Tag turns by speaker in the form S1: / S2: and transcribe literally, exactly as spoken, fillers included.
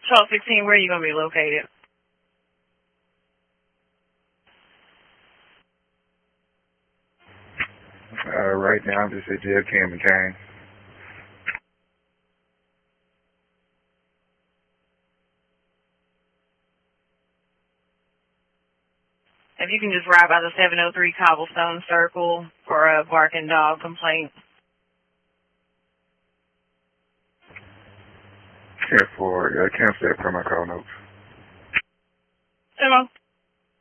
S1: twelve sixteen, where are you going to be located?
S2: Uh, right now, I'm just at J F K and McCain.
S1: If you can just ride by the seven oh three Cobblestone Circle for a barking dog complaint.
S2: Yeah, for uh, cancel that per my call notes.
S1: Hello.